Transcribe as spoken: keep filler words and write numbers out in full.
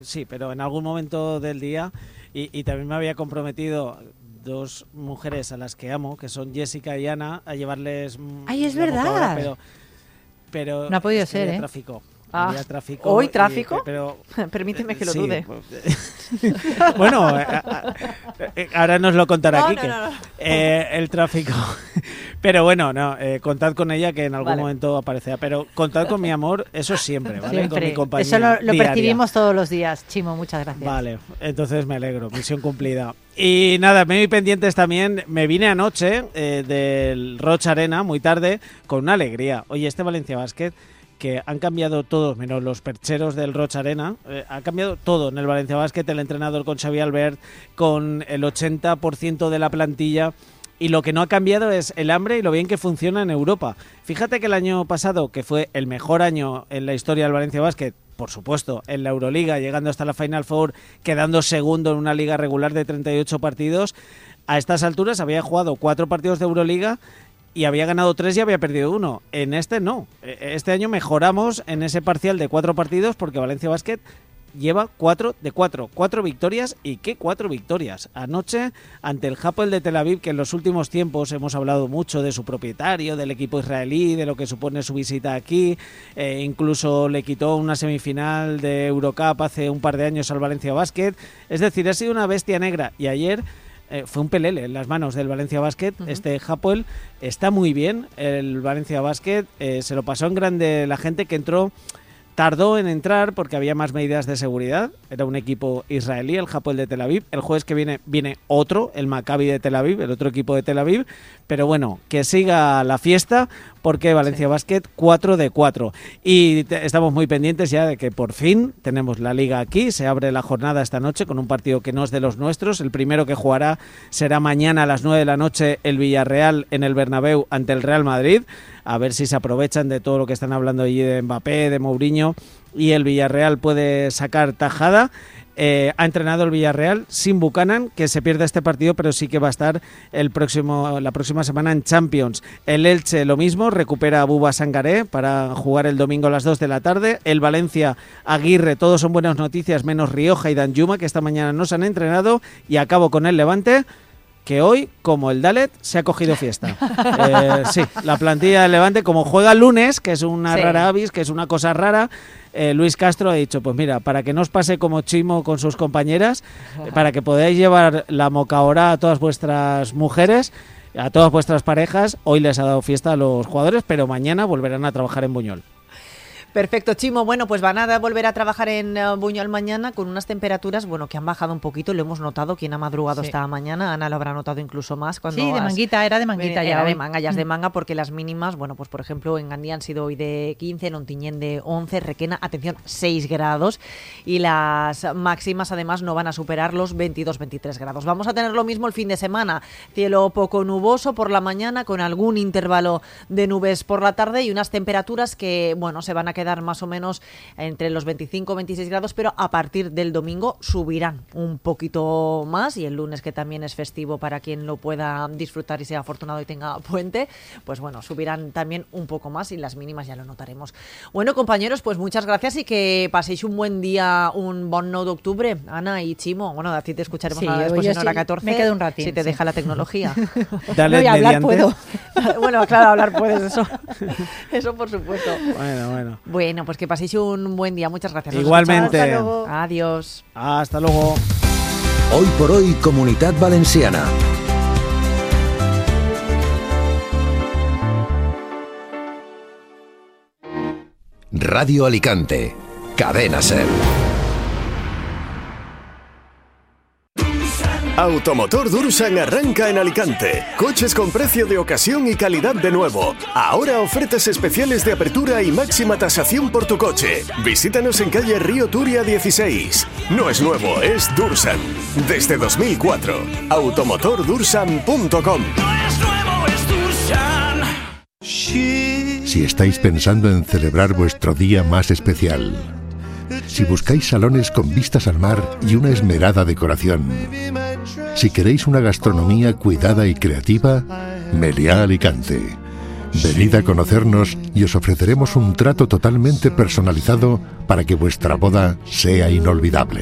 Sí, pero en algún momento del día, y, y también me había comprometido dos mujeres a las que amo, que son Jessica y Ana, a llevarles... ¡Ay, es la verdad! mocahora, pero, pero no ha podido es que ser, había ¿eh? tráfico. Ah, había tráfico. ¿Hoy tráfico? Y, pero, Permíteme que lo sí, dude. Bueno, a, a, ahora nos lo contará no, Quique. No, no, no. Eh, el tráfico. Pero bueno, no, eh, contad con ella que en algún vale. momento aparecerá. Pero contad con mi amor, eso siempre, ¿vale? Siempre. Con mi compañía. Eso lo, lo diaria. percibimos todos los días. Chimo, muchas gracias. Vale, entonces me alegro, misión cumplida. Y nada, muy pendientes también. Me vine anoche eh, del Rocha Arena, muy tarde, con una alegría. Oye, este Valencia Basket, que han cambiado todo, menos los percheros del Rocha Arena, eh, ha cambiado todo en el Valencia Basket, el entrenador con Xavi Albert, con el ochenta por ciento de la plantilla, y lo que no ha cambiado es el hambre y lo bien que funciona en Europa. Fíjate que el año pasado, que fue el mejor año en la historia del Valencia Basket, por supuesto, en la Euroliga, llegando hasta la Final Four, quedando segundo en una liga regular de treinta y ocho partidos, a estas alturas había jugado cuatro partidos de Euroliga y había ganado tres y había perdido uno. En este no. Este año mejoramos en ese parcial de cuatro partidos porque Valencia Basket lleva cuatro de cuatro. Cuatro victorias. ¿Y qué cuatro victorias? Anoche, ante el Hapoel de Tel Aviv, que en los últimos tiempos hemos hablado mucho de su propietario, del equipo israelí, de lo que supone su visita aquí. Eh, incluso le quitó una semifinal de Eurocup hace un par de años al Valencia Basket. Es decir, ha sido una bestia negra. Y ayer... Eh, fue un pelele en las manos del Valencia Basket. Uh-huh. Este Hapoel está muy bien. El Valencia Basket eh, se lo pasó en grande la gente que entró. Tardó en entrar porque había más medidas de seguridad. Era un equipo israelí, el Hapoel de Tel Aviv. El jueves que viene viene otro, el Maccabi de Tel Aviv, el otro equipo de Tel Aviv. Pero bueno, que siga la fiesta porque Valencia sí. Basket cuatro de cuatro. Y te, estamos muy pendientes ya de que por fin tenemos la liga aquí. Se abre la jornada esta noche con un partido que no es de los nuestros. El primero que jugará será mañana a las nueve de la noche el Villarreal en el Bernabéu ante el Real Madrid. A ver si se aprovechan de todo lo que están hablando allí de Mbappé, de Mourinho, y el Villarreal puede sacar tajada. Eh, ha entrenado el Villarreal sin Buchanan, que se pierde este partido, pero sí que va a estar el próximo, la próxima semana en Champions. El Elche lo mismo, recupera a Buba Sangaré para jugar el domingo a las dos de la tarde. El Valencia, Aguirre, todos son buenas noticias, menos Rioja y Danjuma, que esta mañana no se han entrenado. Y acabo con el Levante, que hoy, como el Dalet, se ha cogido fiesta. Eh, sí, la plantilla del Levante, como juega el lunes, que es una sí. rara avis, que es una cosa rara, eh, Luis Castro ha dicho, pues mira, para que no os pase como Chimo con sus compañeras, eh, para que podáis llevar la mocahora a todas vuestras mujeres, a todas vuestras parejas, hoy les ha dado fiesta a los jugadores, pero mañana volverán a trabajar en Buñol. Perfecto, Chimo. Bueno, pues van a volver a trabajar en uh, Buñol mañana con unas temperaturas, bueno, que han bajado un poquito, lo hemos notado, quien ha madrugado sí. esta mañana, Ana lo habrá notado incluso más. Cuando sí, de manguita, era de manguita ya. Era de manga, ya es de manga, porque las mínimas, bueno, pues por ejemplo, en Gandía han sido hoy de quince, en Ontinyent de once, Requena, atención, seis grados, y las máximas además no van a superar los veintidós, veintitrés grados. Vamos a tener lo mismo el fin de semana, cielo poco nuboso por la mañana, con algún intervalo de nubes por la tarde y unas temperaturas que, bueno, se van a quedar quedar más o menos entre los veinticinco, veintiséis grados, pero a partir del domingo subirán un poquito más, y el lunes, que también es festivo para quien lo pueda disfrutar y sea afortunado y tenga puente, pues bueno, subirán también un poco más y las mínimas ya lo notaremos. Bueno, compañeros, pues muchas gracias y que paséis un buen día, un bon nou d'octubre. Ana y Chimo, bueno, a ti te escucharemos sí, ahora después en hora sí, catorce. Me quedo un ratín. Si te sí. deja la tecnología. Dale, no, y hablar puedo. Bueno, claro, hablar puedes, eso. Eso por supuesto. Bueno, bueno. Bueno, pues que paséis un buen día. Muchas gracias. Igualmente. Hasta luego. Adiós. Hasta luego. Hoy por hoy, Comunitat Valenciana. Radio Alicante. Cadena Ser. Automotor Dursan arranca en Alicante. Coches con precio de ocasión y calidad de nuevo. Ahora ofertas especiales de apertura y máxima tasación por tu coche. Visítanos en calle Río Turia dieciséis. No es nuevo, es Dursan. Desde dos mil cuatro. automotor dursan punto com. No es nuevo, es Dursan. Si estáis pensando en celebrar vuestro día más especial, si buscáis salones con vistas al mar y una esmerada decoración, si queréis una gastronomía cuidada y creativa, Meliá Alicante. Venid a conocernos y os ofreceremos un trato totalmente personalizado para que vuestra boda sea inolvidable.